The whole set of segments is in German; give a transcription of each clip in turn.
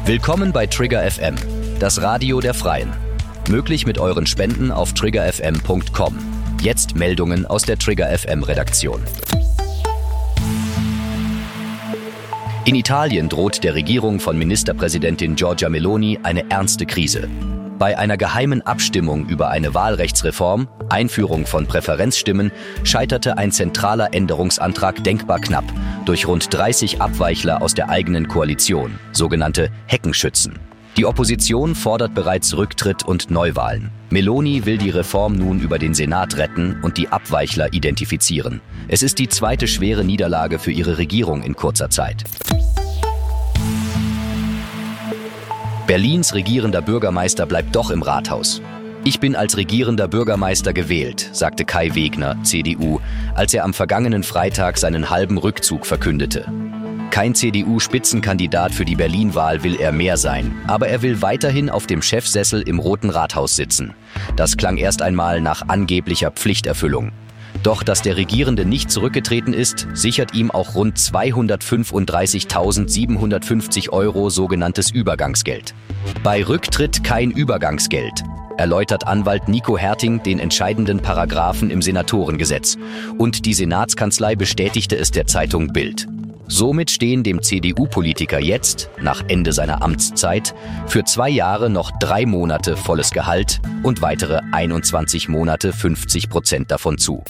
Willkommen bei Trigger FM, das Radio der Freien. Möglich mit euren Spenden auf triggerfm.com. Jetzt Meldungen aus der Trigger FM Redaktion. In Italien droht der Regierung von Ministerpräsidentin Giorgia Meloni eine ernste Krise. Bei einer geheimen Abstimmung über eine Wahlrechtsreform, Einführung von Präferenzstimmen, scheiterte ein zentraler Änderungsantrag denkbar knapp durch rund 30 Abweichler aus der eigenen Koalition, sogenannte Heckenschützen. Die Opposition fordert bereits Rücktritt und Neuwahlen. Meloni will die Reform nun über den Senat retten und die Abweichler identifizieren. Es ist die zweite schwere Niederlage für ihre Regierung in kurzer Zeit. Berlins regierender Bürgermeister bleibt doch im Rathaus. Ich bin als regierender Bürgermeister gewählt, sagte Kai Wegner, CDU, als er am vergangenen Freitag seinen halben Rückzug verkündete. Kein CDU-Spitzenkandidat für die Berlin-Wahl will er mehr sein, aber er will weiterhin auf dem Chefsessel im Roten Rathaus sitzen. Das klang erst einmal nach angeblicher Pflichterfüllung. Doch dass der Regierende nicht zurückgetreten ist, sichert ihm auch rund 235.750 € sogenanntes Übergangsgeld. Bei Rücktritt kein Übergangsgeld, erläutert Anwalt Nico Herting den entscheidenden Paragraphen im Senatorengesetz. Und die Senatskanzlei bestätigte es der Zeitung Bild. Somit stehen dem CDU-Politiker jetzt, nach Ende seiner Amtszeit, für 2 Jahre noch 3 Monate volles Gehalt und weitere 21 Monate 50% davon zu.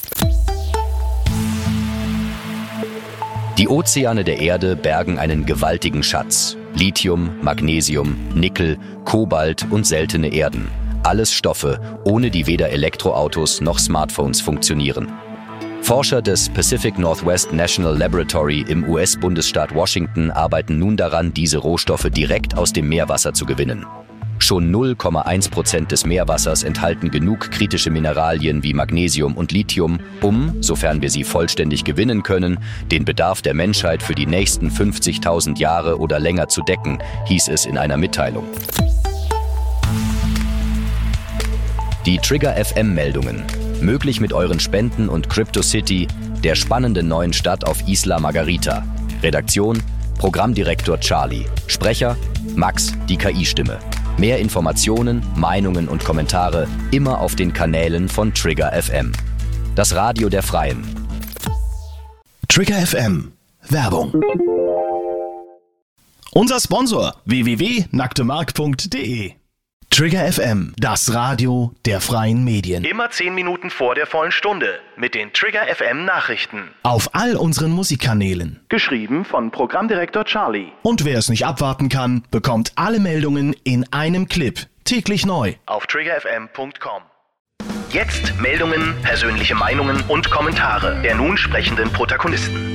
Die Ozeane der Erde bergen einen gewaltigen Schatz. Lithium, Magnesium, Nickel, Kobalt und seltene Erden. Alles Stoffe, ohne die weder Elektroautos noch Smartphones funktionieren. Forscher des Pacific Northwest National Laboratory im US-Bundesstaat Washington arbeiten nun daran, diese Rohstoffe direkt aus dem Meerwasser zu gewinnen. Schon 0,1% des Meerwassers enthalten genug kritische Mineralien wie Magnesium und Lithium, um, sofern wir sie vollständig gewinnen können, den Bedarf der Menschheit für die nächsten 50.000 Jahre oder länger zu decken, hieß es in einer Mitteilung. Die Trigger FM-Meldungen. Möglich mit euren Spenden und Crypto City, der spannenden neuen Stadt auf Isla Margarita. Redaktion, Programmdirektor Charlie. Sprecher, Max, die KI-Stimme. Mehr Informationen, Meinungen und Kommentare immer auf den Kanälen von Trigger FM. Das Radio der Freien. Trigger FM. Werbung. Unser Sponsor www.nacktemark.de. Trigger FM, das Radio der freien Medien. Immer 10 Minuten vor der vollen Stunde mit den Trigger FM Nachrichten. Auf all unseren Musikkanälen. Geschrieben von Programmdirektor Charlie. Und wer es nicht abwarten kann, bekommt alle Meldungen in einem Clip. Täglich neu. Auf triggerfm.com. Jetzt Meldungen, persönliche Meinungen und Kommentare der nun sprechenden Protagonisten.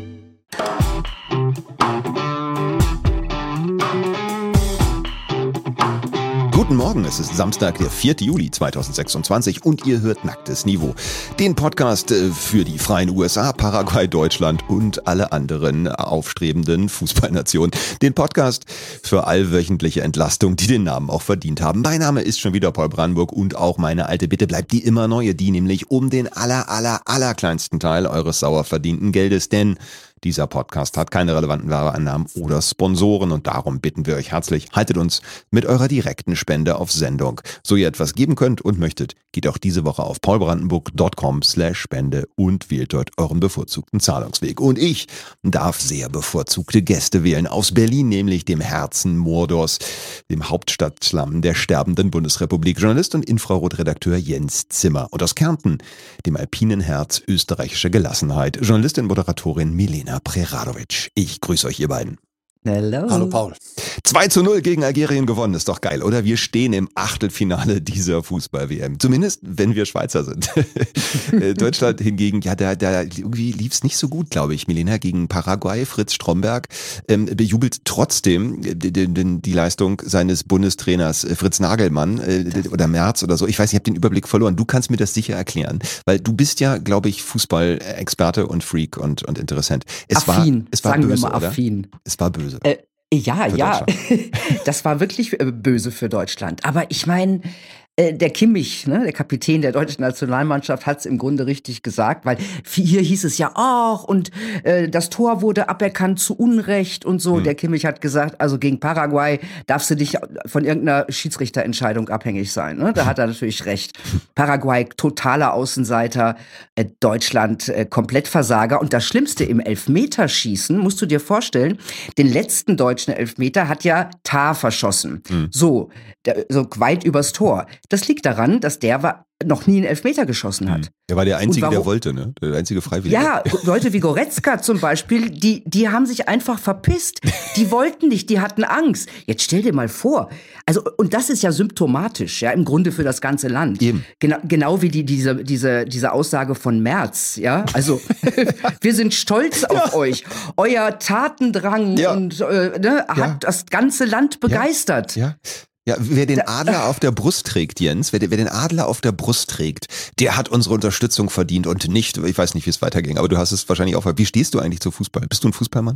Guten Morgen, es ist Samstag, der 4. Juli 2026 und ihr hört Nacktes Niveau. Den Podcast für die freien USA, Paraguay, Deutschland und alle anderen aufstrebenden Fußballnationen. Den Podcast für allwöchentliche Entlastung, die den Namen auch verdient haben. Mein Name ist schon wieder Paul Brandenburg und auch meine alte Bitte bleibt die immer neue, die nämlich um den allerkleinsten Teil eures sauer verdienten Geldes, denn dieser Podcast hat keine relevanten Werbeeinnahmen oder Sponsoren und darum bitten wir euch herzlich, haltet uns mit eurer direkten Spende auf Sendung. So ihr etwas geben könnt und möchtet, geht auch diese Woche auf paulbrandenburg.com/Spende und wählt dort euren bevorzugten Zahlungsweg. Und ich darf sehr bevorzugte Gäste wählen. Aus Berlin, nämlich dem Herzen Mordors, dem Hauptstadtslamm der sterbenden Bundesrepublik, Journalist und Infrarotredakteur Jens Zimmer. Und aus Kärnten, dem alpinen Herz österreichischer Gelassenheit, Journalistin und Moderatorin Milena Preradovic. Ich grüße euch, ihr beiden. Hello. Hallo Paul. 2:0 gegen Algerien gewonnen, ist doch geil, oder? Wir stehen im Achtelfinale dieser Fußball-WM. Zumindest, wenn wir Schweizer sind. Deutschland hingegen, ja, da irgendwie lief es nicht so gut, glaube ich. Milena gegen Paraguay, Fritz Stromberg bejubelt trotzdem die Leistung seines Bundestrainers Fritz Nagelmann oder Merz oder so. Ich weiß, ich habe den Überblick verloren. Du kannst mir das sicher erklären, weil du bist ja, glaube ich, Fußball-Experte und Freak und Interessent. Es war sagen böse, wir mal affin. Oder? Es war böse. Ja, das war wirklich böse für Deutschland. Aber ich meine, Der Kimmich, ne, der Kapitän der deutschen Nationalmannschaft, hat es im Grunde richtig gesagt, weil hier hieß es ja auch und das Tor wurde aberkannt zu Unrecht und so. Der Kimmich hat gesagt, also gegen Paraguay darfst du nicht von irgendeiner Schiedsrichterentscheidung abhängig sein. Ne? Da hat er natürlich recht. Paraguay totaler Außenseiter, Deutschland komplett Versager. Und das Schlimmste im Elfmeterschießen, musst du dir vorstellen, den letzten deutschen Elfmeter hat ja Tah verschossen. So weit übers Tor. Das liegt daran, dass der noch nie einen Elfmeter geschossen hat. Der war der Einzige, der wollte, ne? Der einzige Freiwillige. Ja, Leute wie Goretzka zum Beispiel, die haben sich einfach verpisst. Die wollten nicht, die hatten Angst. Jetzt stell dir mal vor, also, und das ist ja symptomatisch, ja, im Grunde für das ganze Land. Eben. Genau wie diese Aussage von Merz, ja. Also, wir sind stolz auf euch. Euer Tatendrang und hat das ganze Land begeistert. Ja, wer den Adler auf der Brust trägt, Jens, wer den Adler auf der Brust trägt, der hat unsere Unterstützung verdient und nicht, ich weiß nicht, wie es weiterging, aber du hast es wahrscheinlich auch. Wie stehst du eigentlich zu Fußball? Bist du ein Fußballmann?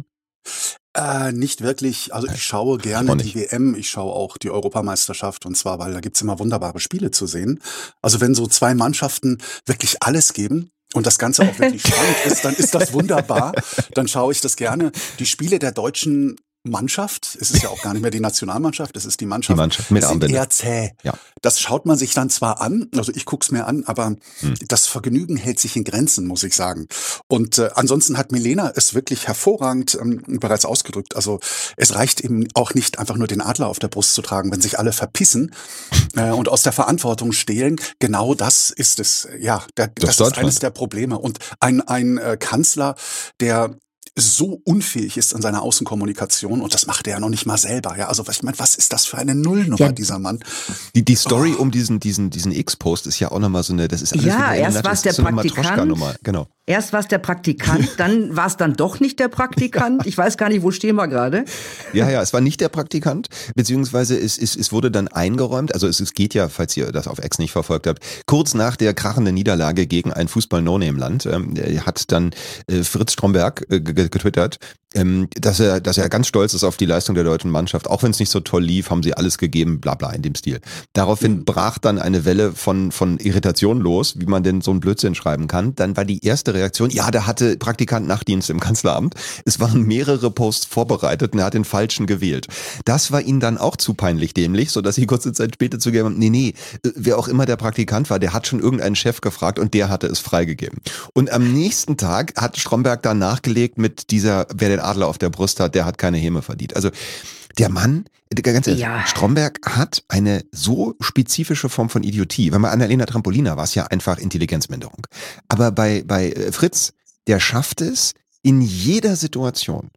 Nicht wirklich. Also ich schaue gerne die WM, ich schaue auch die Europameisterschaft und zwar, weil da gibt's immer wunderbare Spiele zu sehen. Also wenn so zwei Mannschaften wirklich alles geben und das Ganze auch wirklich spannend ist, dann ist das wunderbar. Dann schaue ich das gerne. Die Spiele der deutschen Mannschaft, es ist ja auch gar nicht mehr die Nationalmannschaft, es ist die Mannschaft mit sind Armbinde. eher zäh. Ja. Das schaut man sich dann zwar an, also ich guck's mir an, aber das Vergnügen hält sich in Grenzen, muss ich sagen. Und ansonsten hat Milena es wirklich hervorragend bereits ausgedrückt. Also es reicht eben auch nicht, einfach nur den Adler auf der Brust zu tragen, wenn sich alle verpissen und aus der Verantwortung stehlen. Genau das ist es. Ja, das ist eines der Probleme. Und ein Kanzler, der so unfähig ist in seiner Außenkommunikation und das macht er ja noch nicht mal selber. Ja, also ich meine, was ist das für eine Nullnummer, dieser Mann? Die Story um diesen X-Post ist ja auch nochmal so eine, das ist alles ja, erst war es der Praktikant, genau. Erst war es der Praktikant, dann war es dann doch nicht der Praktikant. Ich weiß gar nicht, wo stehen wir gerade? Ja, es war nicht der Praktikant, beziehungsweise es wurde dann eingeräumt, also es geht ja, falls ihr das auf X nicht verfolgt habt, kurz nach der krachenden Niederlage gegen ein Fußball-No-Name-Land hat dann Fritz Stromberg getwittert, dass er ganz stolz ist auf die Leistung der deutschen Mannschaft, auch wenn es nicht so toll lief, haben sie alles gegeben, bla bla in dem Stil. Daraufhin brach dann eine Welle von Irritation los, wie man denn so einen Blödsinn schreiben kann. Dann war die erste Reaktion, ja, der hatte Praktikant Nachtdienst im Kanzleramt. Es waren mehrere Posts vorbereitet und er hat den falschen gewählt. Das war ihnen dann auch zu peinlich dämlich, sodass sie kurze Zeit später zugegeben haben, nee, wer auch immer der Praktikant war, der hat schon irgendeinen Chef gefragt und der hatte es freigegeben. Und am nächsten Tag hat Stromberg dann nachgelegt mit wer den Adler auf der Brust hat, der hat keine Häme verdient. Also der Mann, ganz ehrlich, Stromberg hat eine so spezifische Form von Idiotie. Wenn man Annalena Trampolina war es ja einfach Intelligenzminderung. Aber bei Fritz, der schafft es in jeder Situation,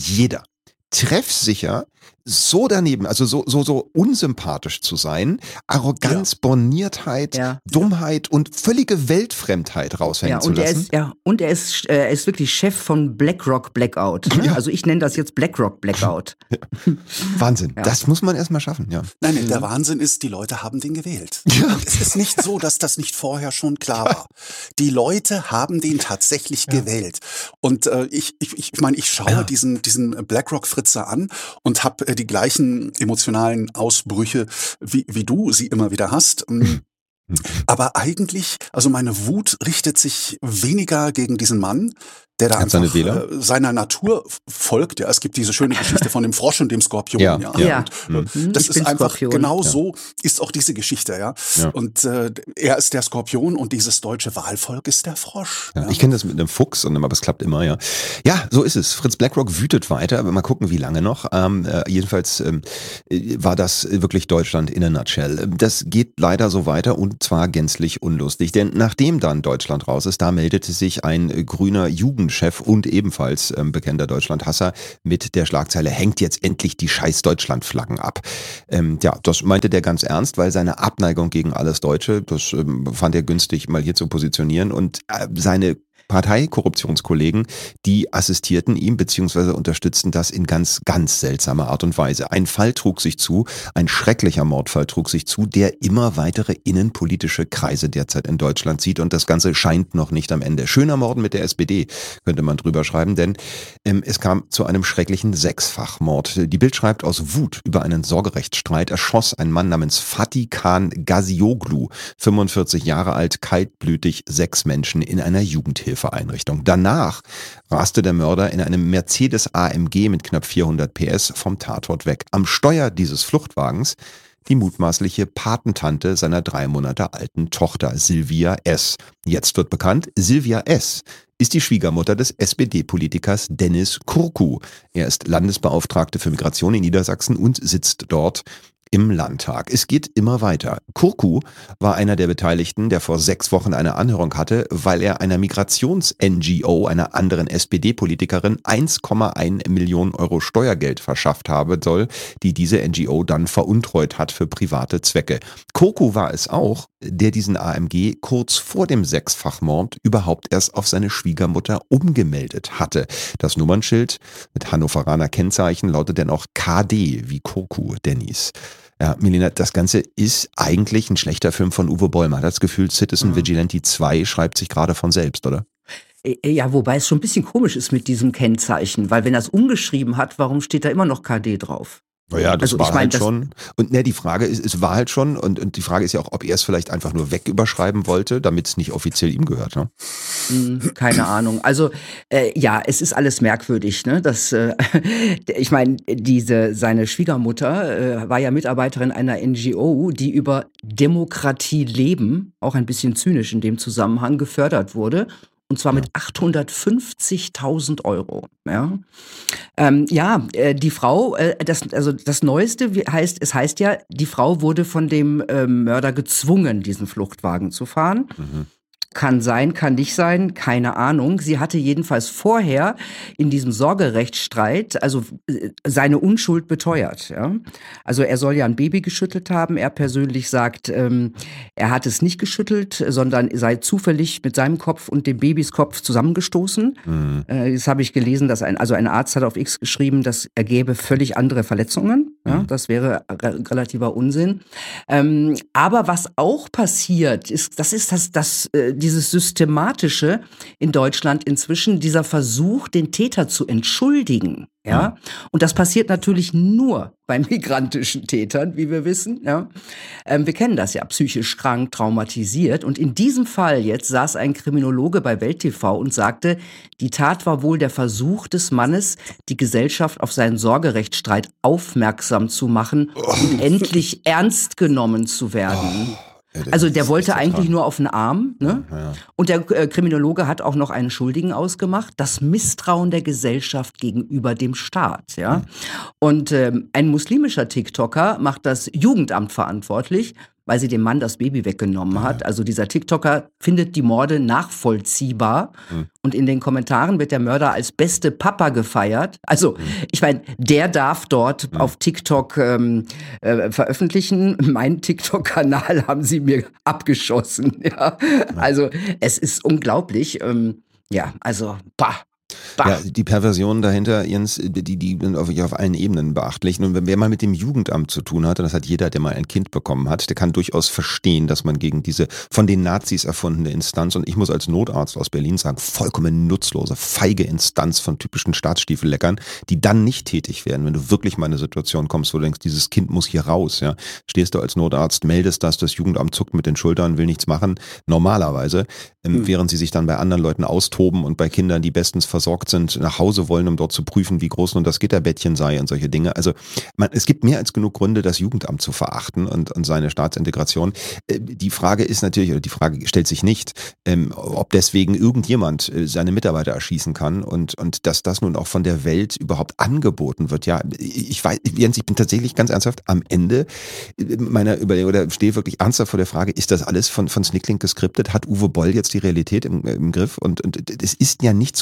treffsicher, so daneben, also so unsympathisch zu sein, Arroganz, Borniertheit, Dummheit und völlige Weltfremdheit raushängen zu lassen. Und er ist wirklich Chef von BlackRock Blackout. Ne? Ja. Also ich nenne das jetzt BlackRock Blackout. Wahnsinn, das muss man erstmal schaffen. Ja. Nein, der Wahnsinn ist, die Leute haben den gewählt. Ja. Es ist nicht so, dass das nicht vorher schon klar war. Die Leute haben den tatsächlich gewählt. Und ich meine, ich schaue diesen BlackRock Fritzer an und habe die gleichen emotionalen Ausbrüche, wie du sie immer wieder hast. Aber eigentlich, also meine Wut richtet sich weniger gegen diesen Mann, der da einfach seiner Natur folgt. Ja, es gibt diese schöne Geschichte von dem Frosch und dem Skorpion. Und das ist einfach Skorpion. Genau so ist auch diese Geschichte. Ja. Und er ist der Skorpion und dieses deutsche Wahlvolk ist der Frosch. Ja. Ich kenne das mit einem Fuchs, aber es klappt immer. Ja, so ist es. Fritz BlackRock wütet weiter, aber mal gucken, wie lange noch. Jedenfalls war das wirklich Deutschland in a nutshell. Das geht leider so weiter und zwar gänzlich unlustig. Denn nachdem dann Deutschland raus ist, da meldete sich ein grüner Jugendchef und ebenfalls bekannter Deutschlandhasser mit der Schlagzeile, hängt jetzt endlich die scheiß Deutschlandflaggen ab. Das meinte der ganz ernst, weil seine Abneigung gegen alles Deutsche, das fand er günstig, mal hier zu positionieren und seine Parteikorruptionskollegen, die assistierten ihm bzw. unterstützten das in ganz, ganz seltsamer Art und Weise. Ein Fall trug sich zu, ein schrecklicher Mordfall trug sich zu, der immer weitere innenpolitische Kreise derzeit in Deutschland zieht und das Ganze scheint noch nicht am Ende. Schöner Morden mit der SPD, könnte man drüber schreiben, denn es kam zu einem schrecklichen Sechsfachmord. Die Bild schreibt, aus Wut über einen Sorgerechtsstreit erschoss ein Mann namens Fatih Khan Gazioglu, 45 Jahre alt, kaltblütig 6 Menschen in einer Jugendhilfeeinrichtung. Danach raste der Mörder in einem Mercedes AMG mit knapp 400 PS vom Tatort weg. Am Steuer dieses Fluchtwagens die mutmaßliche Patentante seiner 3 Monate alten Tochter, Silvia S. Jetzt wird bekannt, Silvia S. ist die Schwiegermutter des SPD-Politikers Dennis Kurku. Er ist Landesbeauftragte für Migration in Niedersachsen und sitzt dort im Landtag. Es geht immer weiter. Kurku war einer der Beteiligten, der vor 6 Wochen eine Anhörung hatte, weil er einer Migrations-NGO, einer anderen SPD-Politikerin, 1,1 Millionen Euro Steuergeld verschafft haben soll, die diese NGO dann veruntreut hat für private Zwecke. Kurku war es auch, der diesen AMG kurz vor dem Sechsfachmord überhaupt erst auf seine Schwiegermutter umgemeldet hatte. Das Nummernschild mit Hannoveraner Kennzeichen lautet dann auch KD wie Kurku, Dennis. Ja, Melina, das Ganze ist eigentlich ein schlechter Film von Uwe Boll. Man hat das Gefühl, Citizen Vigilante 2 schreibt sich gerade von selbst, oder? Ja, wobei es schon ein bisschen komisch ist mit diesem Kennzeichen, weil wenn er es umgeschrieben hat, warum steht da immer noch KD drauf? Naja, das war halt schon. Und ne, die Frage ist, es war halt schon, und die Frage ist ja auch, ob er es vielleicht einfach nur wegüberschreiben wollte, damit es nicht offiziell ihm gehört, ne? Keine Ahnung. Also ja, es ist alles merkwürdig, ne? Ich meine, seine Schwiegermutter war ja Mitarbeiterin einer NGO, die über Demokratie leben, auch ein bisschen zynisch in dem Zusammenhang, gefördert wurde. Und zwar mit 850.000 Euro. Ja, die Frau, das Neueste heißt ja, die Frau wurde von dem Mörder gezwungen, diesen Fluchtwagen zu fahren. Kann sein, kann nicht sein, keine Ahnung. Sie hatte jedenfalls vorher in diesem Sorgerechtsstreit seine Unschuld beteuert. Ja? Also er soll ja ein Baby geschüttelt haben. Er persönlich sagt, er hat es nicht geschüttelt, sondern sei zufällig mit seinem Kopf und dem Babys Kopf zusammengestoßen. Das habe ich gelesen, dass ein Arzt hat auf X geschrieben, das ergäbe völlig andere Verletzungen. Ja? Das wäre relativer Unsinn. Aber was auch passiert, ist dieses Systematische in Deutschland inzwischen, dieser Versuch, den Täter zu entschuldigen. Ja, und das passiert natürlich nur bei migrantischen Tätern, wie wir wissen. Ja, wir kennen das ja, psychisch krank, traumatisiert. Und in diesem Fall jetzt saß ein Kriminologe bei Welt TV und sagte, die Tat war wohl der Versuch des Mannes, die Gesellschaft auf seinen Sorgerechtsstreit aufmerksam zu machen und endlich ernst genommen zu werden. Also der wollte eigentlich nur auf den Arm, ne? Ja. Und der Kriminologe hat auch noch einen Schuldigen ausgemacht, das Misstrauen der Gesellschaft gegenüber dem Staat, ja. Und ein muslimischer TikToker macht das Jugendamt verantwortlich, weil sie dem Mann das Baby weggenommen hat. Also dieser TikToker findet die Morde nachvollziehbar. Und in den Kommentaren wird der Mörder als beste Papa gefeiert. Also ich meine, der darf dort auf TikTok veröffentlichen. Meinen TikTok-Kanal haben sie mir abgeschossen. Ja. Also es ist unglaublich. Ja, die Perversion dahinter, Jens, die sind auf allen Ebenen beachtlich. Und wer mal mit dem Jugendamt zu tun hat, und das hat jeder, der mal ein Kind bekommen hat, der kann durchaus verstehen, dass man gegen diese von den Nazis erfundene Instanz, und ich muss als Notarzt aus Berlin sagen, vollkommen nutzlose, feige Instanz von typischen Staatsstiefelleckern, die dann nicht tätig werden, wenn du wirklich mal in eine Situation kommst, wo du denkst, dieses Kind muss hier raus. Ja, stehst du als Notarzt, meldest das Jugendamt zuckt mit den Schultern, will nichts machen, normalerweise, während sie sich dann bei anderen Leuten austoben und bei Kindern, die bestens versorgt sind, nach Hause wollen, um dort zu prüfen, wie groß nun das Gitterbettchen sei und solche Dinge. Also es gibt mehr als genug Gründe, das Jugendamt zu verachten und seine Staatsintegration. Die Frage ist natürlich, oder die Frage stellt sich nicht, ob deswegen irgendjemand seine Mitarbeiter erschießen kann und dass das nun auch von der Welt überhaupt angeboten wird. Ja, ich weiß, Jens, ich bin tatsächlich ganz ernsthaft am Ende meiner Überlegung, oder stehe wirklich ernsthaft vor der Frage, ist das alles von Snickling geskriptet? Hat Uwe Boll jetzt die Realität im Griff? Und es ist ja nicht zu fassen,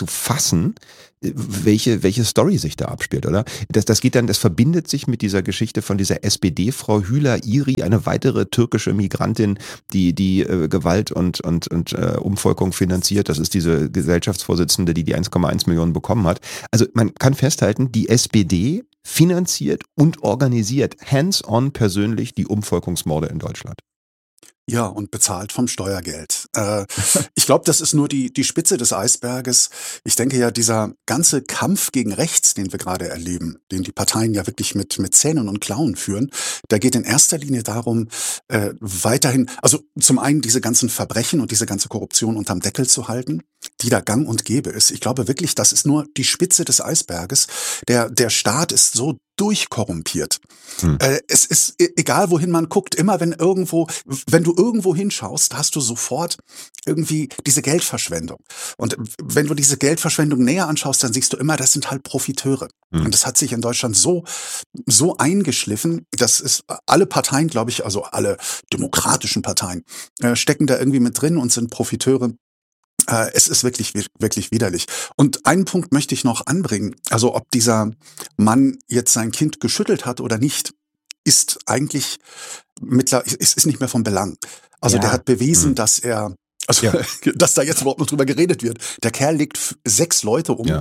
fassen, welche Story sich da abspielt, oder? Das verbindet sich mit dieser Geschichte von dieser SPD-Frau Hüla Iri, eine weitere türkische Migrantin, die Gewalt und Umvolkung finanziert. Das ist diese Gesellschaftsvorsitzende, die 1,1 Millionen bekommen hat. Also man kann festhalten, die SPD finanziert und organisiert hands-on persönlich die Umvolkungsmorde in Deutschland. Ja, und bezahlt vom Steuergeld. Ich glaube, das ist nur die Spitze des Eisberges. Ich denke ja, dieser ganze Kampf gegen rechts, den wir gerade erleben, den die Parteien ja wirklich mit Zähnen und Klauen führen, da geht in erster Linie darum, weiterhin, also zum einen diese ganzen Verbrechen und diese ganze Korruption unterm Deckel zu halten, die da gang und gäbe ist. Ich glaube wirklich, das ist nur die Spitze des Eisberges. Der Staat ist so durchkorrumpiert. Es ist egal, wohin man guckt, immer wenn du irgendwo hinschaust, hast du sofort irgendwie diese Geldverschwendung. Und wenn du diese Geldverschwendung näher anschaust, dann siehst du immer, das sind halt Profiteure. Und das hat sich in Deutschland so eingeschliffen, dass es alle Parteien, glaube ich, also alle demokratischen Parteien, stecken da irgendwie mit drin und sind Profiteure. Es ist wirklich, wirklich widerlich. Und einen Punkt möchte ich noch anbringen. Also ob dieser Mann jetzt sein Kind geschüttelt hat oder nicht, ist eigentlich ist nicht mehr von Belang. Also der hat bewiesen, dass dass da jetzt überhaupt noch drüber geredet wird. Der Kerl legt 6 Leute um.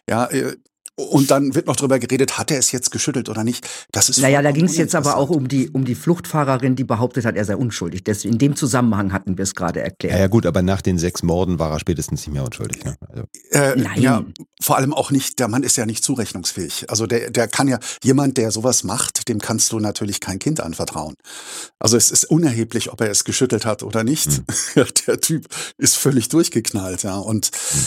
Und dann wird noch drüber geredet, hat er es jetzt geschüttelt oder nicht. Das ist da ging es jetzt aber auch um die Fluchtfahrerin, die behauptet hat, er sei unschuldig. In dem Zusammenhang hatten wir es gerade erklärt. Ja gut, aber nach den 6 Morden war er spätestens nicht mehr unschuldig. Ne? Also. Nein. Ja, vor allem auch nicht, der Mann ist ja nicht zurechnungsfähig. Also der kann ja, jemand, der sowas macht, dem kannst du natürlich kein Kind anvertrauen. Also es ist unerheblich, ob er es geschüttelt hat oder nicht. Der Typ ist völlig durchgeknallt, ja. Und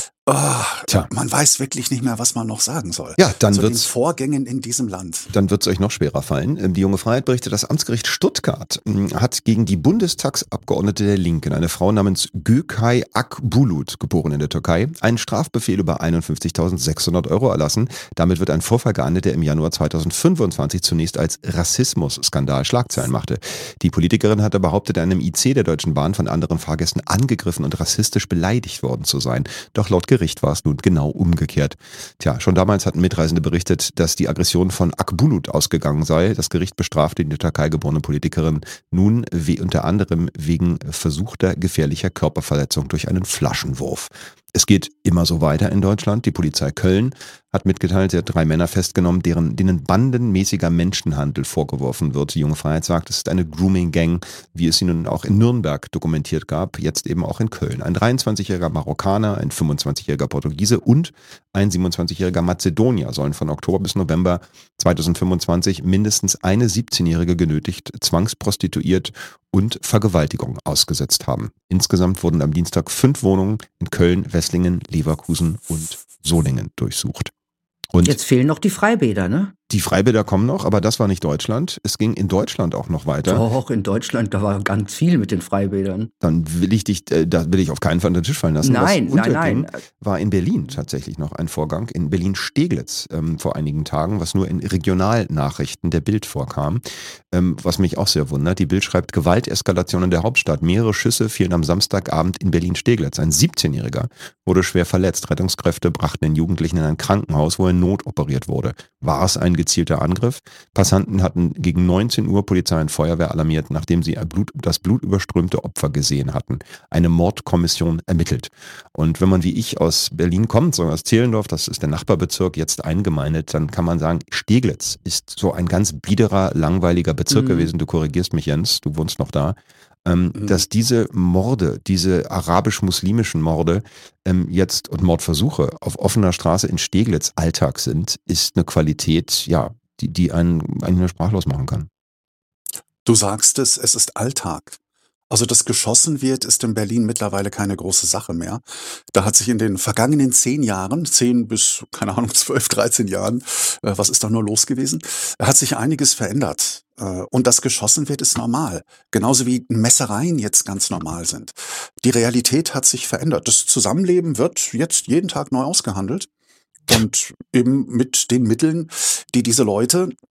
man weiß wirklich nicht mehr, was man noch sagen soll. Ja, dann zu wird's den Vorgängen in diesem Land. Dann wird es euch noch schwerer fallen. Die Junge Freiheit berichtet, das Amtsgericht Stuttgart hat gegen die Bundestagsabgeordnete der Linken, eine Frau namens Gökay Akbulut, geboren in der Türkei, einen Strafbefehl über 51.600 € erlassen. Damit wird ein Vorfall geahndet, der im Januar 2025 zunächst als Rassismus-Skandal Schlagzeilen machte. Die Politikerin hatte behauptet, in einem IC der Deutschen Bahn von anderen Fahrgästen angegriffen und rassistisch beleidigt worden zu sein. Doch laut Gericht war es nun genau umgekehrt. Tja, schon damals hatten Mitreisende berichtet, dass die Aggression von Akbulut ausgegangen sei. Das Gericht bestrafte die in der Türkei geborene Politikerin nun unter anderem wegen versuchter gefährlicher Körperverletzung durch einen Flaschenwurf. Es geht immer so weiter in Deutschland. Die Polizei Köln hat mitgeteilt, sie hat 3 Männer festgenommen, denen bandenmäßiger Menschenhandel vorgeworfen wird. Die Junge Freiheit sagt, es ist eine Grooming-Gang, wie es sie nun auch in Nürnberg dokumentiert gab, jetzt eben auch in Köln. Ein 23-jähriger Marokkaner, ein 25-jähriger Portugiese und ein 27-jähriger Mazedonier sollen von Oktober bis November 2025 mindestens eine 17-Jährige genötigt, zwangsprostituiert und Vergewaltigung ausgesetzt haben. Insgesamt wurden am Dienstag 5 Wohnungen in Köln, Wesslingen, Leverkusen und Solingen durchsucht. Und jetzt fehlen noch die Freibäder, ne? Die Freibäder kommen noch, aber das war nicht Deutschland. Es ging in Deutschland auch noch weiter. Doch, in Deutschland, da war ganz viel mit den Freibädern. Dann will ich auf keinen Fall unter den Tisch fallen lassen. Nein. War in Berlin tatsächlich noch ein Vorgang, in Berlin-Steglitz vor einigen Tagen, was nur in Regionalnachrichten der Bild vorkam, was mich auch sehr wundert. Die Bild schreibt, Gewalteskalation in der Hauptstadt. Mehrere Schüsse fielen am Samstagabend in Berlin-Steglitz. Ein 17-Jähriger wurde schwer verletzt. Rettungskräfte brachten den Jugendlichen in ein Krankenhaus, wo er notoperiert wurde. War es ein gezielter Angriff? Passanten hatten gegen 19 Uhr Polizei und Feuerwehr alarmiert, nachdem sie das blutüberströmte Opfer gesehen hatten. Eine Mordkommission ermittelt. Und wenn man wie ich aus Berlin kommt, so aus Zehlendorf, das ist der Nachbarbezirk, jetzt eingemeindet, dann kann man sagen, Steglitz ist so ein ganz biederer, langweiliger Bezirk gewesen. Du korrigierst mich, Jens, du wohnst noch da. Dass diese Morde, diese arabisch-muslimischen Morde jetzt und Mordversuche auf offener Straße in Steglitz Alltag sind, ist eine Qualität, ja, die einen eigentlich nur sprachlos machen kann. Du sagst es ist Alltag. Also, dass geschossen wird, ist in Berlin mittlerweile keine große Sache mehr. Da hat sich in den vergangenen 10 bis, keine Ahnung, 12, 13 Jahren, was ist da nur los gewesen, hat sich einiges verändert. Und dass geschossen wird, ist normal. Genauso wie Messereien jetzt ganz normal sind. Die Realität hat sich verändert. Das Zusammenleben wird jetzt jeden Tag neu ausgehandelt. Und eben mit den Mitteln, die diese Leute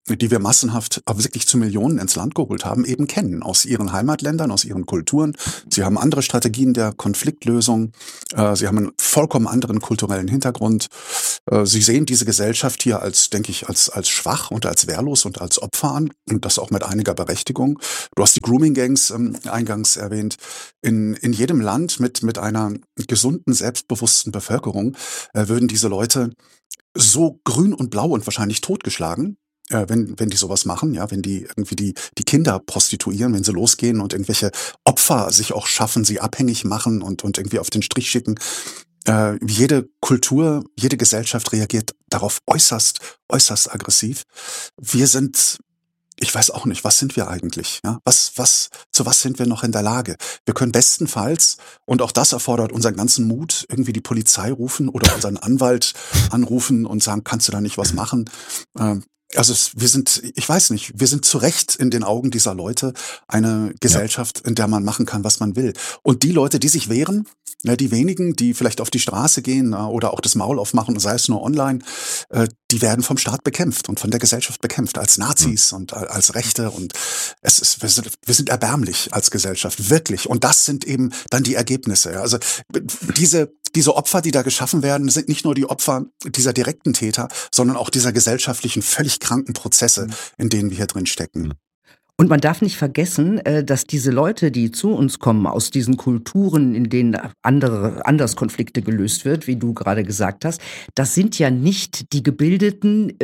die wir massenhaft wirklich zu Millionen ins Land geholt haben, eben kennen aus ihren Heimatländern, aus ihren Kulturen. Sie haben andere Strategien der Konfliktlösung. Sie haben einen vollkommen anderen kulturellen Hintergrund. Sie sehen diese Gesellschaft hier als, denke ich, als schwach und als wehrlos und als Opfer an. Und das auch mit einiger Berechtigung. Du hast die Grooming-Gangs eingangs erwähnt. In jedem Land mit einer gesunden, selbstbewussten Bevölkerung würden diese Leute so grün und blau und wahrscheinlich totgeschlagen, wenn die sowas machen, ja, wenn die irgendwie die Kinder prostituieren, wenn sie losgehen und irgendwelche Opfer sich auch schaffen, sie abhängig machen und irgendwie auf den Strich schicken. Jede Kultur, jede Gesellschaft reagiert darauf äußerst aggressiv. Wir sind, ich weiß auch nicht, was sind wir eigentlich? Ja? Zu was sind wir noch in der Lage? Wir können bestenfalls, und auch das erfordert unseren ganzen Mut, irgendwie die Polizei rufen oder unseren Anwalt anrufen und sagen, kannst du da nicht was machen? Wir sind, ich weiß nicht, wir sind zu Recht in den Augen dieser Leute eine Gesellschaft, in der man machen kann, was man will. Und die Leute, die sich wehren, die wenigen, die vielleicht auf die Straße gehen oder auch das Maul aufmachen, sei es nur online, die werden vom Staat bekämpft und von der Gesellschaft bekämpft, als Nazis und als Rechte. Und wir sind erbärmlich als Gesellschaft, wirklich. Und das sind eben dann die Ergebnisse. Also diese Opfer, die da geschaffen werden, sind nicht nur die Opfer dieser direkten Täter, sondern auch dieser gesellschaftlichen, völlig kranken Prozesse, in denen wir hier drin stecken. Und man darf nicht vergessen, dass diese Leute, die zu uns kommen, aus diesen Kulturen, in denen anders Konflikte gelöst wird, wie du gerade gesagt hast, das sind ja nicht die Gebildeten,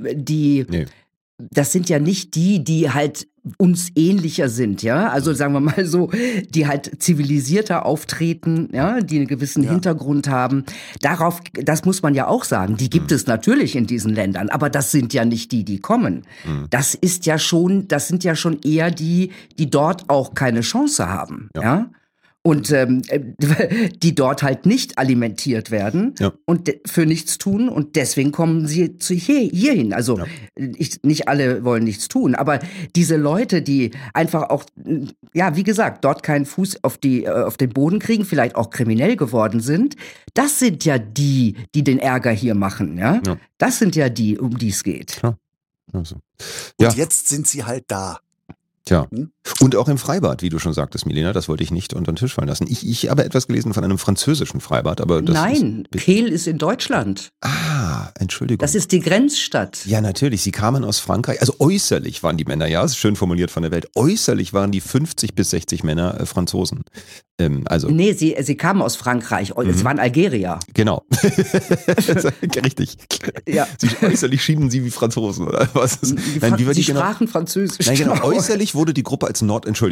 das sind ja nicht die halt uns ähnlicher sind, ja, also sagen wir mal so, die halt zivilisierter auftreten, ja, die einen gewissen Hintergrund haben. Das muss man ja auch sagen, die gibt es natürlich in diesen Ländern, aber das sind ja nicht die kommen. Das sind ja schon eher die dort auch keine Chance haben, ja. Und die dort halt nicht alimentiert werden und für nichts tun. Und deswegen kommen sie hierhin. Also nicht alle wollen nichts tun, aber diese Leute, die einfach auch, wie gesagt, dort keinen Fuß auf den Boden kriegen, vielleicht auch kriminell geworden sind, das sind ja die den Ärger hier machen. Ja? Das sind ja die, um die es geht. Klar. Also. Und jetzt sind sie halt da. Tja, und auch im Freibad, wie du schon sagtest, Milena, das wollte ich nicht unter den Tisch fallen lassen. Ich habe etwas gelesen von einem französischen Freibad, aber das Kehl ist in Deutschland. Ah, Entschuldigung. Das ist die Grenzstadt. Ja, natürlich, sie kamen aus Frankreich, also äußerlich waren die Männer, ist schön formuliert von der Welt, äußerlich waren die 50 bis 60 Männer Franzosen. Nee, sie kamen aus Frankreich, es waren Algerier. Genau, richtig. Ja. Äußerlich schienen sie wie Franzosen, oder was? Sie sprachen Französisch. Nein, genau, äußerlich wurde die Gruppe als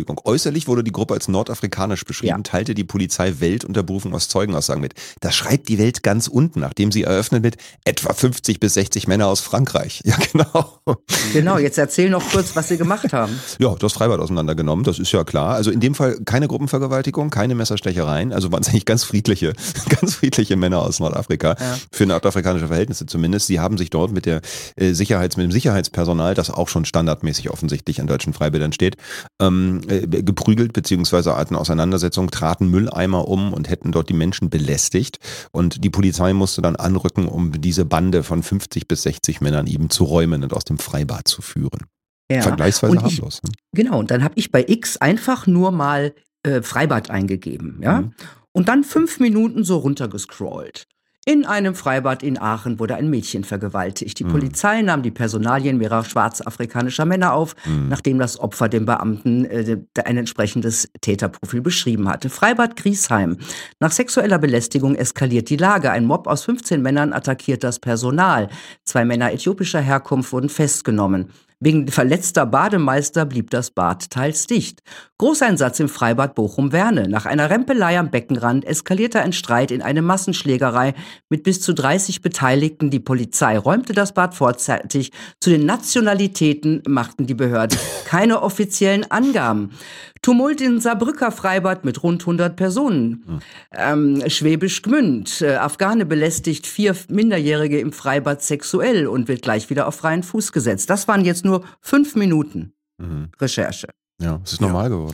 nordafrikanisch beschrieben, teilte die Polizei Welt unter Berufung aus Zeugenaussagen mit. Das schreibt die Welt ganz unten, nachdem sie eröffnet mit etwa 50 bis 60 Männer aus Frankreich. Ja, genau. Genau, jetzt erzähl noch kurz, was sie gemacht haben. Ja, das Freibad auseinandergenommen, das ist ja klar. Also in dem Fall keine Gruppenvergewaltigung, keine Messerstechereien, also waren es eigentlich ganz friedliche Männer aus Nordafrika, für nordafrikanische Verhältnisse zumindest. Sie haben sich dort mit dem Sicherheitspersonal, das auch schon standardmäßig offensichtlich an deutschen Freibädern steht, geprügelt beziehungsweise hatten Auseinandersetzungen, traten Mülleimer um und hätten dort die Menschen belästigt. Und die Polizei musste dann anrücken, um diese Bande von 50 bis 60 Männern eben zu räumen und aus dem Freibad zu führen. Ja. Vergleichsweise harmlos. Genau, und dann habe ich bei X einfach nur mal Freibad eingegeben, ja, und dann 5 Minuten so runtergescrollt. In einem Freibad in Aachen wurde ein Mädchen vergewaltigt. Die Polizei nahm die Personalien mehrerer schwarzafrikanischer Männer auf, nachdem das Opfer dem Beamten ein entsprechendes Täterprofil beschrieben hatte. Freibad Griesheim. Nach sexueller Belästigung eskaliert die Lage. Ein Mob aus 15 Männern attackiert das Personal. 2 Männer äthiopischer Herkunft wurden festgenommen. Wegen verletzter Bademeister blieb das Bad teils dicht. Großeinsatz im Freibad Bochum-Werne. Nach einer Rempelei am Beckenrand eskalierte ein Streit in eine Massenschlägerei mit bis zu 30 Beteiligten. Die Polizei räumte das Bad vorzeitig. Zu den Nationalitäten machten die Behörden keine offiziellen Angaben. Tumult in Saarbrücker Freibad mit rund 100 Personen. Schwäbisch Gmünd. Afghane belästigt 4 Minderjährige im Freibad sexuell und wird gleich wieder auf freien Fuß gesetzt. Das waren jetzt nur 5 Minuten Recherche. Ja, es ist normal geworden.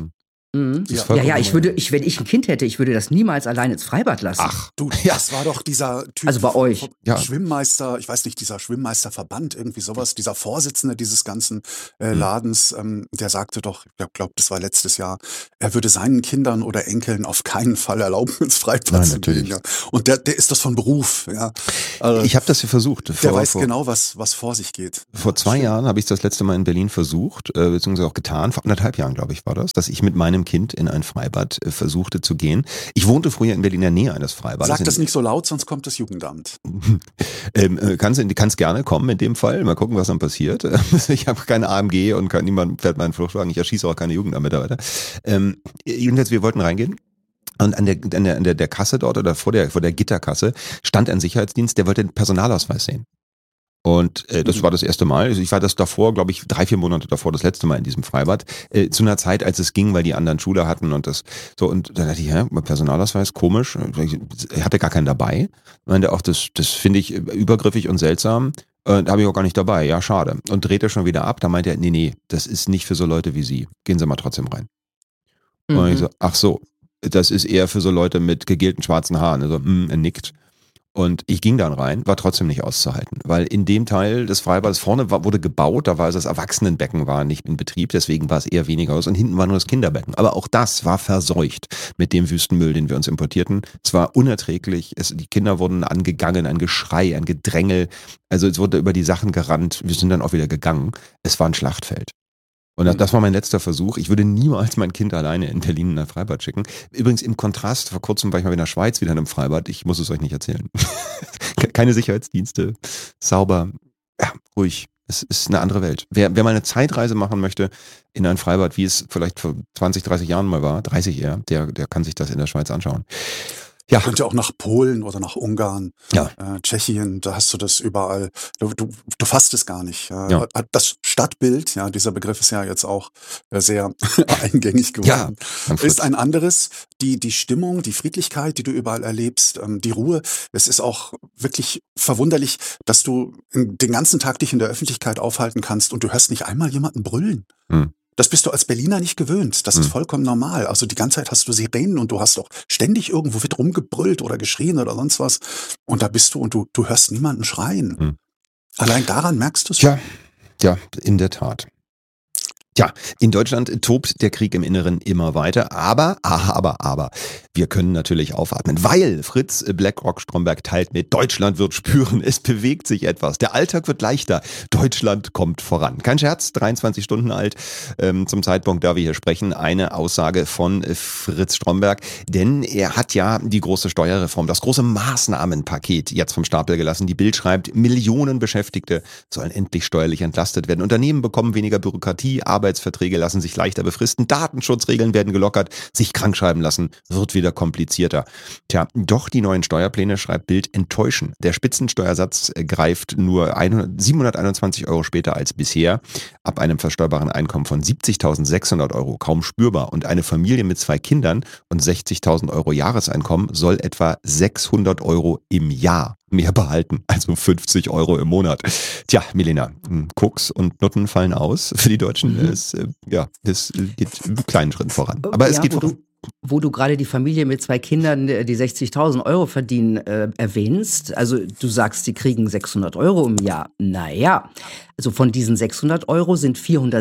Mhm. Ja, wenn ich ein Kind hätte, ich würde das niemals allein ins Freibad lassen. Ach, du, das war doch dieser Typ. Also bei euch. Schwimmmeister, ich weiß nicht, dieser Schwimmmeisterverband, irgendwie sowas, dieser Vorsitzende dieses ganzen Ladens, der sagte doch, ich glaube, das war letztes Jahr, er würde seinen Kindern oder Enkeln auf keinen Fall erlauben, ins Freibad zu gehen. Ja. Und der ist das von Beruf. Ja. Also, ich habe das hier versucht. Der weiß genau, was vor sich geht. Vor 2 Jahren habe ich das letzte Mal in Berlin versucht, beziehungsweise auch getan, vor 1,5 Jahren, glaube ich, war das, dass ich mit meinem Kind in ein Freibad versuchte zu gehen. Ich wohnte früher in Berlin in der Nähe eines Freibads. Sag das nicht so laut, sonst kommt das Jugendamt. Kannst gerne kommen in dem Fall. Mal gucken, was dann passiert. Ich habe keine AMG und niemand fährt meinen Fluchtwagen. Ich erschieße auch keine Jugendamtmitarbeiter. Jedenfalls, wir wollten reingehen. Und an der Kasse dort oder vor der Gitterkasse stand ein Sicherheitsdienst, der wollte den Personalausweis sehen. Und das war das erste Mal. Also ich war das davor, glaube ich, 3-4 Monate davor, das letzte Mal in diesem Freibad. Zu einer Zeit, als es ging, weil die anderen Schule hatten und das so. Und da dachte ich, Personalausweis, komisch. Ich hatte gar keinen dabei. Ich meinte auch, das finde ich übergriffig und seltsam. Da habe ich auch gar nicht dabei. Ja, schade. Und drehte schon wieder ab. Da meinte er, nee, das ist nicht für so Leute wie Sie. Gehen Sie mal trotzdem rein. Und ich so, ach so, das ist eher für so Leute mit gegelten schwarzen Haaren. Also, er nickt. Und ich ging dann rein, war trotzdem nicht auszuhalten, weil in dem Teil des Freibads vorne wurde gebaut, da war also das Erwachsenenbecken war nicht in Betrieb, deswegen war es eher weniger aus und hinten war nur das Kinderbecken. Aber auch das war verseucht mit dem Wüstenmüll, den wir uns importierten. Es war unerträglich, die Kinder wurden angegangen, ein Geschrei, ein Gedrängel, also es wurde über die Sachen gerannt, wir sind dann auch wieder gegangen. Es war ein Schlachtfeld. Und das war mein letzter Versuch. Ich würde niemals mein Kind alleine in Berlin in ein Freibad schicken. Übrigens im Kontrast, vor kurzem war ich mal in der Schweiz wieder in einem Freibad. Ich muss es euch nicht erzählen. Keine Sicherheitsdienste, sauber, ja, ruhig. Es ist eine andere Welt. Wer mal eine Zeitreise machen möchte in ein Freibad, wie es vielleicht vor 20, 30 Jahren mal war, 30 eher, der kann sich das in der Schweiz anschauen. Ja. Könnte auch nach Polen oder nach Ungarn, Tschechien, da hast du das überall. Du fasst es gar nicht. Ja. Das Stadtbild, ja, dieser Begriff ist ja jetzt auch sehr eingängig geworden, ist ein anderes. Die Stimmung, die Friedlichkeit, die du überall erlebst, die Ruhe. Es ist auch wirklich verwunderlich, dass du den ganzen Tag dich in der Öffentlichkeit aufhalten kannst und du hörst nicht einmal jemanden brüllen. Das bist du als Berliner nicht gewöhnt. Das ist vollkommen normal. Also die ganze Zeit hast du Sirenen und du hast auch ständig irgendwo wird rumgebrüllt oder geschrien oder sonst was. Und da bist du und du hörst niemanden schreien. Allein daran merkst du es. Ja, in der Tat. Ja, in Deutschland tobt der Krieg im Inneren immer weiter, aber wir können natürlich aufatmen, weil Fritz Blackrock Stromberg teilt mit, Deutschland wird spüren, es bewegt sich etwas, der Alltag wird leichter, Deutschland kommt voran. Kein Scherz, 23 Stunden alt zum Zeitpunkt, da wir hier sprechen, eine Aussage von Fritz Stromberg, denn er hat ja die große Steuerreform, das große Maßnahmenpaket jetzt vom Stapel gelassen. Die Bild schreibt, Millionen Beschäftigte sollen endlich steuerlich entlastet werden, Unternehmen bekommen weniger Bürokratie, Arbeitsverträge lassen sich leichter befristen, Datenschutzregeln werden gelockert, sich krankschreiben lassen, wird wieder komplizierter. Tja, doch die neuen Steuerpläne, schreibt Bild, enttäuschen. Der Spitzensteuersatz greift nur 721 € später als bisher, ab einem versteuerbaren Einkommen von 70.600 € kaum spürbar. Und eine Familie mit 2 Kindern und 60.000 € Jahreseinkommen soll etwa 600 € im Jahr mehr behalten, also 50 € im Monat. Tja, Milena, Koks und Nutten fallen aus für die Deutschen. Es geht in kleinen Schritten voran. Aber es geht voran. Wo du gerade die Familie mit 2 Kindern, die 60.000 € verdienen, erwähnst, also du sagst, sie kriegen 600 € im Jahr. Naja, also von diesen 600 € sind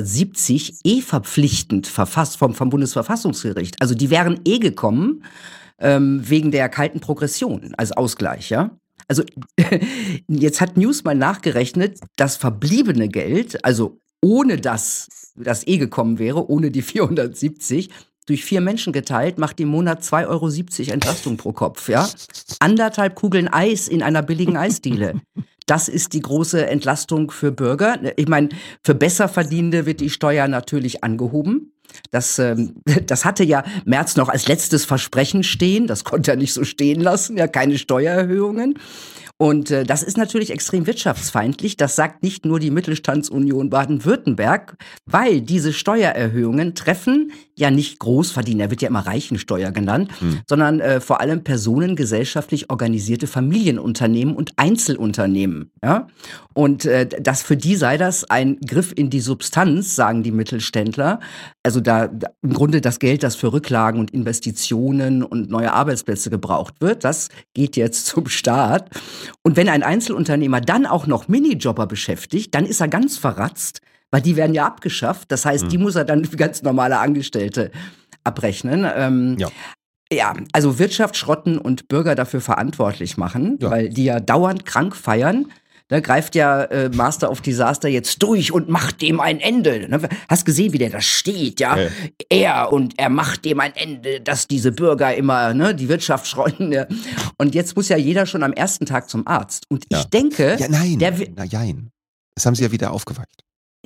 470 verpflichtend verfasst vom Bundesverfassungsgericht. Also die wären gekommen wegen der kalten Progression als Ausgleich, ja? Also jetzt hat News mal nachgerechnet, das verbliebene Geld, also ohne dass das gekommen wäre, ohne die 470, durch 4 Menschen geteilt, macht im Monat 2,70 € Entlastung pro Kopf. Ja? 1,5 Kugeln Eis in einer billigen Eisdiele. Das ist die große Entlastung für Bürger. Ich meine, für Besserverdienende wird die Steuer natürlich angehoben. Das hatte ja Merz noch als letztes Versprechen stehen. Das konnte er nicht so stehen lassen. Ja, keine Steuererhöhungen. Und das ist natürlich extrem wirtschaftsfeindlich. Das sagt nicht nur die Mittelstandsunion Baden-Württemberg, weil diese Steuererhöhungen treffen ja nicht Großverdiener, er wird ja immer Reichensteuer genannt, sondern vor allem personengesellschaftlich organisierte Familienunternehmen und Einzelunternehmen. Ja? Und für die sei das ein Griff in die Substanz, sagen die Mittelständler. Also da im Grunde das Geld, das für Rücklagen und Investitionen und neue Arbeitsplätze gebraucht wird, das geht jetzt zum Staat. Und wenn ein Einzelunternehmer dann auch noch Minijobber beschäftigt, dann ist er ganz verratzt, weil die werden ja abgeschafft. Das heißt, die muss er dann wie ganz normale Angestellte abrechnen. Ja, also Wirtschaft schrotten und Bürger dafür verantwortlich machen, weil die ja dauernd krank feiern. Da greift ja Master of Disaster jetzt durch und macht dem ein Ende. Ne? Hast gesehen, wie der da steht, ja? Er macht dem ein Ende, dass diese Bürger immer die Wirtschaft schrotten. Ja? Und jetzt muss ja jeder schon am ersten Tag zum Arzt. Und ich denke... Ja, nein, das haben sie ja wieder aufgeweicht.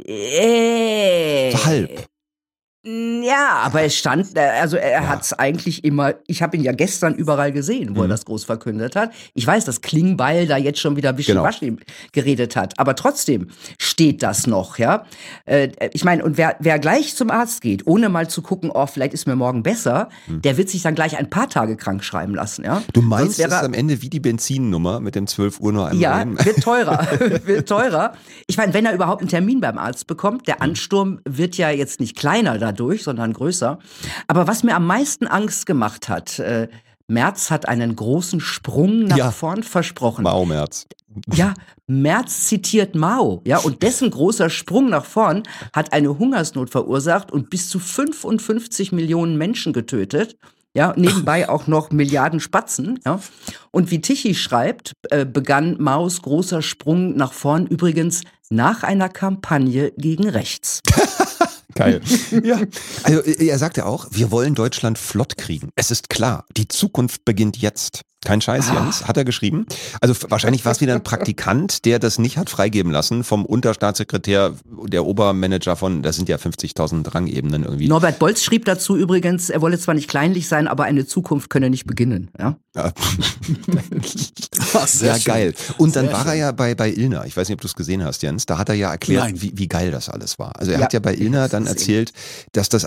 So halb. Ja, aber es stand, er hat es eigentlich immer, ich habe ihn ja gestern überall gesehen, wo er das groß verkündet hat. Ich weiß, dass Klingbeil da jetzt schon wieder wischiwaschi geredet hat, aber trotzdem steht das noch, ja. Ich meine, und wer gleich zum Arzt geht, ohne mal zu gucken, vielleicht ist mir morgen besser, der wird sich dann gleich ein paar Tage krank schreiben lassen, ja. Du meinst, es ist am Ende wie die Benzinnummer mit dem 12 Uhr nur einmal? Ja, wird teurer. Ich meine, wenn er überhaupt einen Termin beim Arzt bekommt, der Ansturm wird ja jetzt nicht kleiner dadurch, sondern größer. Aber was mir am meisten Angst gemacht hat, Merz hat einen großen Sprung nach vorn versprochen. Mao Merz. Ja, Merz zitiert Mao, ja, und dessen großer Sprung nach vorn hat eine Hungersnot verursacht und bis zu 55 Millionen Menschen getötet. Ja, nebenbei auch noch Milliarden Spatzen. Ja. Und wie Tichy schreibt, begann Maos großer Sprung nach vorn übrigens nach einer Kampagne gegen rechts. Geil. Ja. Also er sagte auch, wir wollen Deutschland flott kriegen. Es ist klar, die Zukunft beginnt jetzt. Kein Scheiß, Jens, hat er geschrieben. Also wahrscheinlich war es wieder ein Praktikant, der das nicht hat freigeben lassen vom Unterstaatssekretär, der Obermanager von, das sind ja 50.000 Rangebenen irgendwie. Norbert Bolz schrieb dazu übrigens, er wolle zwar nicht kleinlich sein, aber eine Zukunft könne nicht beginnen. Ja, sehr geil. Und dann war er ja bei Illner, ich weiß nicht, ob du es gesehen hast, Jens, da hat er ja erklärt, wie geil das alles war. Also er hat ja bei Illner dann erzählt, dass das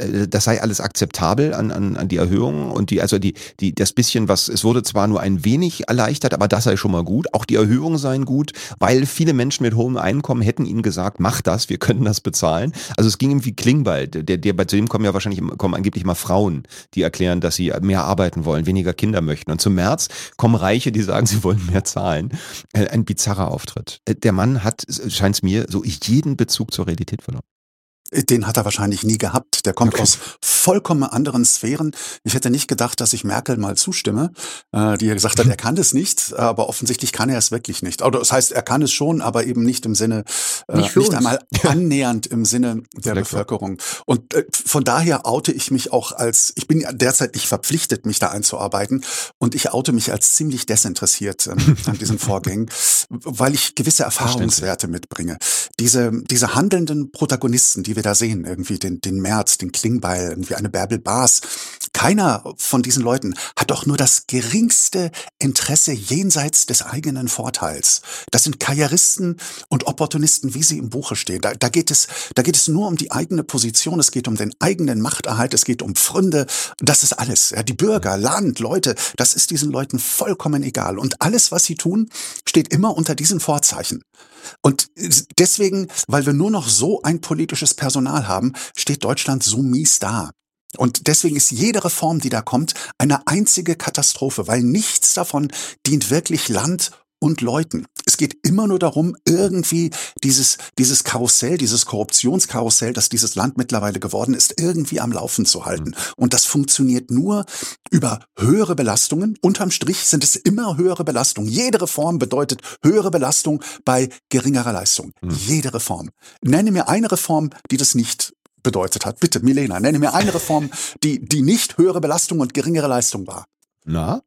sei alles akzeptabel an die Erhöhungen und das bisschen, es wurde zwar nur ein wenig erleichtert, aber das sei schon mal gut. Auch die Erhöhungen seien gut, weil viele Menschen mit hohem Einkommen hätten ihnen gesagt, mach das, wir können das bezahlen. Also es ging ihm wie Klingbeil. Zu dem kommen angeblich mal Frauen, die erklären, dass sie mehr arbeiten wollen, weniger Kinder möchten. Und zum März kommen Reiche, die sagen, sie wollen mehr zahlen. Ein bizarrer Auftritt. Der Mann hat, scheint es mir, so jeden Bezug zur Realität verloren. Den hat er wahrscheinlich nie gehabt. Der kommt aus vollkommen anderen Sphären. Ich hätte nicht gedacht, dass ich Merkel mal zustimme, die ja gesagt hat, er kann das nicht, aber offensichtlich kann er es wirklich nicht. Oder das heißt, er kann es schon, aber eben nicht im Sinne, nicht einmal annähernd im Sinne der Bevölkerung. Und von daher oute ich mich auch ich bin derzeit nicht verpflichtet, mich da einzuarbeiten, und ich oute mich als ziemlich desinteressiert an diesen Vorgängen, weil ich gewisse Erfahrungswerte mitbringe. Diese handelnden Protagonisten, die wir da sehen, irgendwie den Merz, den Klingbeil, irgendwie eine Bärbel Baas. Keiner von diesen Leuten hat doch nur das geringste Interesse jenseits des eigenen Vorteils. Das sind Karrieristen und Opportunisten, wie sie im Buche stehen. Da geht es nur um die eigene Position, es geht um den eigenen Machterhalt, es geht um Pfründe. Das ist alles. Ja, die Bürger, Land, Leute, das ist diesen Leuten vollkommen egal. Und alles, was sie tun, steht immer unter diesen Vorzeichen. Und deswegen, weil wir nur noch so ein politisches Personal haben, steht Deutschland so mies da. Und deswegen ist jede Reform, die da kommt, eine einzige Katastrophe, weil nichts davon dient wirklich Land und Leuten. Es geht immer nur darum, irgendwie dieses Karussell, dieses Korruptionskarussell, das dieses Land mittlerweile geworden ist, irgendwie am Laufen zu halten. Und das funktioniert nur über höhere Belastungen. Unterm Strich sind es immer höhere Belastungen. Jede Reform bedeutet höhere Belastung bei geringerer Leistung. Jede Reform. Nenne mir eine Reform, die das nicht bedeutet hat. Bitte, Milena, nenne mir eine Reform, die nicht höhere Belastung und geringere Leistung war. Na?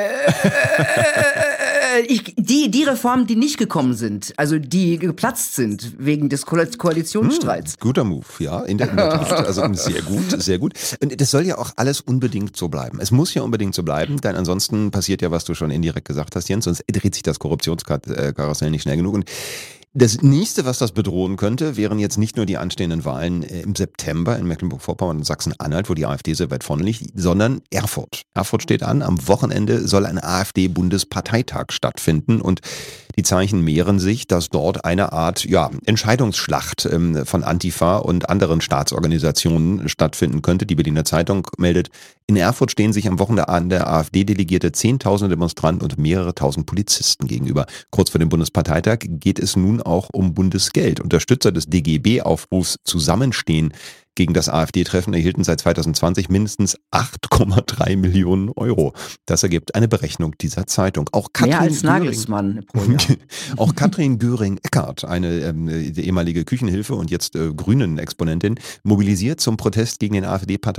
Die Reformen, die nicht gekommen sind, also die geplatzt sind wegen des Koalitionsstreits. Guter Move, ja, in der Tat. Also sehr gut, sehr gut. Und das soll ja auch alles unbedingt so bleiben. Es muss ja unbedingt so bleiben, denn ansonsten passiert ja, was du schon indirekt gesagt hast, Jens, sonst dreht sich das Korruptionskarussell nicht schnell genug. Und Das nächste, was das bedrohen könnte, wären jetzt nicht nur die anstehenden Wahlen im September in Mecklenburg-Vorpommern und Sachsen-Anhalt, wo die AfD sehr weit vorne liegt, sondern Erfurt. Erfurt steht an. Am Wochenende soll ein AfD-Bundesparteitag stattfinden und die Zeichen mehren sich, dass dort eine Art Entscheidungsschlacht von Antifa und anderen Staatsorganisationen stattfinden könnte. Die Berliner Zeitung meldet, in Erfurt stehen sich am Wochenende AfD-Delegierte 10.000 Demonstranten und mehrere tausend Polizisten gegenüber. Kurz vor dem Bundesparteitag geht es nun auch um Bundesgeld. Unterstützer des DGB-Aufrufs Zusammenstehen gegen das AfD-Treffen erhielten seit 2020 mindestens 8,3 Millionen Euro. Das ergibt eine Berechnung dieser Zeitung. Auch Katrin mehr als Nagelsmann. Auch Katrin Göring-Eckardt, eine ehemalige Küchenhilfe und jetzt Grünen-Exponentin, mobilisiert zum Protest gegen den AfD-Partei